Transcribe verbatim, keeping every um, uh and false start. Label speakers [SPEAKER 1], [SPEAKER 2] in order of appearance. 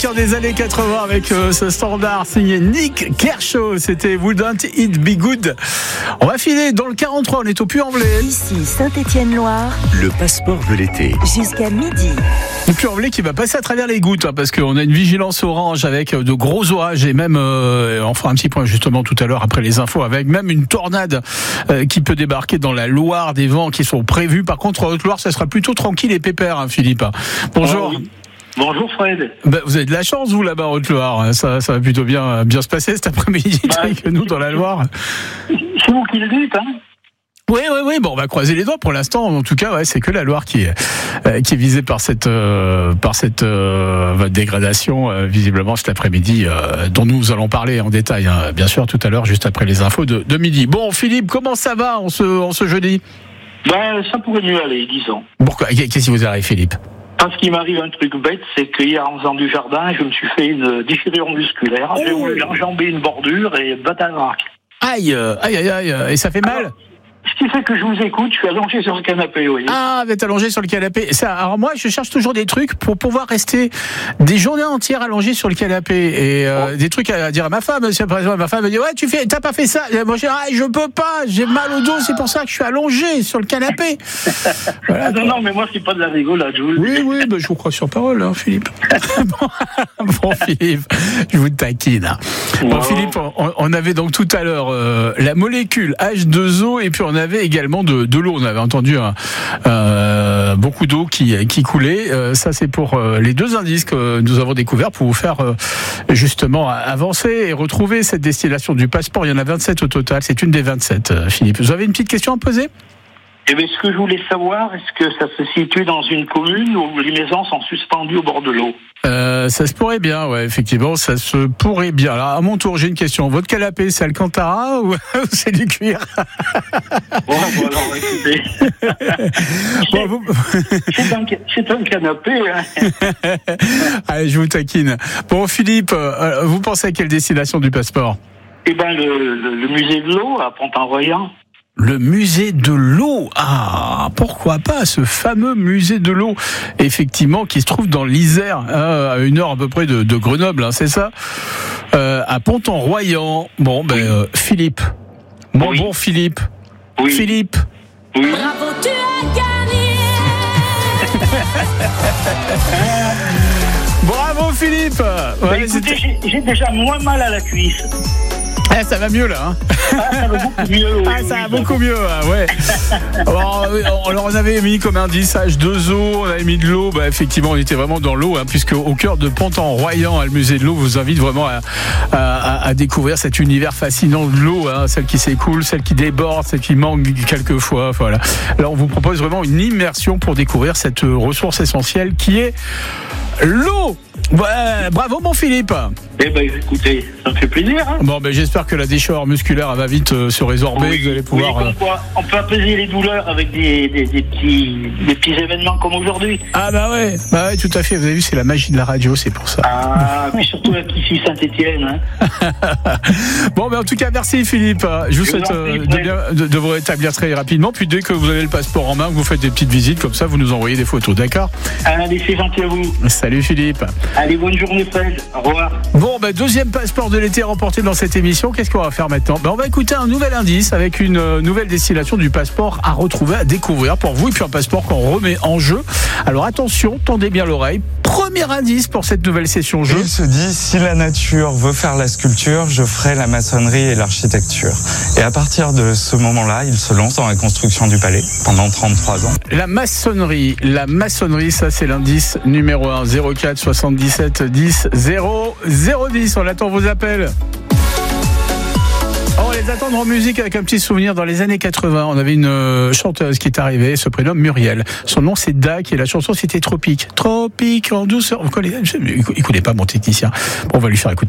[SPEAKER 1] vainqueur des années quatre-vingts avec euh, ce standard signé Nick Kershaw. C'était Wouldn't It Be Good. On va filer dans le quarante-trois, on est au Puy-en-Velay.
[SPEAKER 2] Ici Saint-Étienne-Loire.
[SPEAKER 3] Le passeport de l'été.
[SPEAKER 2] Jusqu'à midi.
[SPEAKER 1] Le Puy-en-Velay qui va passer à travers les gouttes hein, parce qu'on a une vigilance orange avec de gros orages et même, euh, on fera un petit point justement tout à l'heure après les infos, avec même une tornade euh, qui peut débarquer dans la Loire, des vents qui sont prévus. Par contre, en Haute-Loire, ça sera plutôt tranquille et pépère, hein, Philippe. Bonjour.
[SPEAKER 4] Oh oui. Bonjour Fred.
[SPEAKER 1] Ben, vous avez de la chance, vous, là-bas en Haute-Loire. Ça, ça va plutôt bien, bien se passer cet après-midi
[SPEAKER 4] Bah,
[SPEAKER 1] que nous dans la Loire.
[SPEAKER 4] C'est vous qui le dites, hein.
[SPEAKER 1] Oui, oui, oui. Bon, on va croiser les doigts pour l'instant. En tout cas, ouais, c'est que la Loire qui est, euh, qui est visée par cette, euh, par cette euh, dégradation, euh, visiblement cet après-midi, euh, dont nous allons parler en détail, hein, bien sûr, tout à l'heure, juste après les infos de, de midi. Bon, Philippe, comment ça va en ce, en ce jeudi ?
[SPEAKER 4] Ben, ça pourrait mieux aller, disons.
[SPEAKER 1] Pourquoi ? Qu'est-ce qui vous arrive, Philippe ?
[SPEAKER 4] Parce qu'il m'arrive un truc bête, c'est qu'hier, en faisant du jardin, je me suis fait une déchirure musculaire. J'ai voulu enjamber une bordure et battre.
[SPEAKER 1] Aïe, aïe, aïe, aïe, et ça fait mal ?
[SPEAKER 4] Alors, ce qui fait que je vous écoute, je suis allongé sur le canapé, oui.
[SPEAKER 1] Ah, vous êtes allongé sur le canapé. Ça, alors moi, je cherche toujours des trucs pour pouvoir rester des journées entières allongé sur le canapé et euh, oh. des trucs à dire à ma femme. Par exemple, ma femme me dit ouais, tu fais, t'as pas fait ça. Et moi, je dis ah, je peux pas, j'ai mal au dos, c'est pour ça que je suis allongé sur le canapé. Voilà,
[SPEAKER 4] ah, non, non, mais moi, c'est pas de la rigolade. Je vous
[SPEAKER 1] oui, oui, ben, je vous crois sur parole, hein, Philippe. bon, bon, Philippe, je vous taquine. Hein. Bon, oh. Philippe, on, on avait donc tout à l'heure euh, la molécule H deux O et puis on avait également de, de l'eau. On avait entendu hein, euh, beaucoup d'eau qui, qui coulait. Euh, ça, c'est pour euh, les deux indices que nous avons découverts pour vous faire euh, justement avancer et retrouver cette destination du passeport. Il y en a vingt-sept au total. C'est une des vingt-sept, euh, Philippe. Vous avez une petite question à poser ?
[SPEAKER 4] Eh bien, ce que je voulais savoir, est-ce que ça se situe dans une commune où les maisons sont suspendues au bord de l'eau ?
[SPEAKER 1] Euh, ça se pourrait bien, ouais, effectivement, ça se pourrait bien. Alors, à mon tour, j'ai une question. Votre canapé, c'est Alcantara ou c'est du cuir ?
[SPEAKER 4] Bon, bon alors, écoutez.
[SPEAKER 1] bon, vous...
[SPEAKER 4] c'est, un, c'est un canapé, hein.
[SPEAKER 1] Allez, je vous taquine. Bon, Philippe, euh, vous pensez à quelle destination du passeport ?
[SPEAKER 4] Eh ben, le, le, le musée de l'eau à Pont-en-Royant.
[SPEAKER 1] Le musée de l'eau. Ah, pourquoi pas ce fameux musée de l'eau, effectivement, qui se trouve dans l'Isère, hein, à une heure à peu près de, de Grenoble, hein, c'est ça, euh, à Pont-en-Royant. Bon, ben, euh, Philippe. Mon oui. bon Philippe.
[SPEAKER 4] Oui.
[SPEAKER 1] Philippe.
[SPEAKER 4] Oui.
[SPEAKER 2] Bravo, tu as gagné.
[SPEAKER 1] Bravo, Philippe.
[SPEAKER 4] Bah,
[SPEAKER 1] ouais,
[SPEAKER 4] écoutez, j'ai, j'ai déjà moins mal à la cuisse.
[SPEAKER 1] Ah, ça va mieux là. Hein.
[SPEAKER 4] Ah, ça va beaucoup mieux. Oui,
[SPEAKER 1] ah, ça
[SPEAKER 4] oui,
[SPEAKER 1] va beaucoup mieux, hein, ouais. Alors, alors, on avait mis comme indice H deux O, on avait mis de l'eau. Bah, effectivement, on était vraiment dans l'eau, hein, puisque au cœur de Pont-en-Royant, le musée de l'eau vous invite vraiment à, à, à découvrir cet univers fascinant de l'eau, hein, celle qui s'écoule, celle qui déborde, celle qui manque quelquefois. Voilà. Là, on vous propose vraiment une immersion pour découvrir cette ressource essentielle qui est l'eau. Ouais, bravo mon Philippe.
[SPEAKER 4] Eh ben écoutez, ça me fait plaisir. Hein.
[SPEAKER 1] Bon, ben j'espère que la décharge musculaire va vite euh, se résorber.
[SPEAKER 4] Oui,
[SPEAKER 1] vous allez pouvoir.
[SPEAKER 4] Oui, quoi, on peut apaiser les douleurs avec des, des, des petits des petits événements comme aujourd'hui.
[SPEAKER 1] Ah bah ouais, bah ouais, tout à fait. Vous avez vu, c'est la magie de la radio, c'est pour ça.
[SPEAKER 4] Ah, puis surtout avec ici Saint-Étienne. Hein.
[SPEAKER 1] Bon, ben en tout cas, merci Philippe. Je vous souhaite euh, de, bien, de, de vous rétablir très rapidement. Puis dès que vous avez le passeport en main, que vous faites des petites visites comme ça, vous nous envoyez des photos, d'accord ?
[SPEAKER 4] Allez, c'est gentil à vous.
[SPEAKER 1] Salut Philippe.
[SPEAKER 4] Allez, bonne journée Fred. Au revoir.
[SPEAKER 1] Bon, ben deuxième passeport de l'été remporté dans cette émission. Qu'est-ce qu'on va faire maintenant ? Ben on va écouter un nouvel indice avec une euh, nouvelle destination du passeport à retrouver, à découvrir pour vous. Et puis un passeport qu'on remet en jeu. Alors attention, tendez bien l'oreille. Premier indice pour cette nouvelle session jeu.
[SPEAKER 5] Il se dit, si la nature veut faire la sculpture, je ferai la maçonnerie et l'architecture. Et à partir de ce moment-là, il se lance dans la construction du palais pendant trente-trois ans.
[SPEAKER 1] La maçonnerie, la maçonnerie, ça c'est l'indice numéro un, zéro quatre soixante-dix-sept dix zéro zéro dix. On attend vos appels. On va les attendre en musique avec un petit souvenir. Dans les années quatre-vingts, on avait une euh, chanteuse qui est arrivée, se prénomme Muriel. Son nom c'est Dac et la chanson c'était Tropique. Tropique en douceur. Vous connaissez ? Il ne connaît pas mon technicien. Bon, on va lui faire écouter.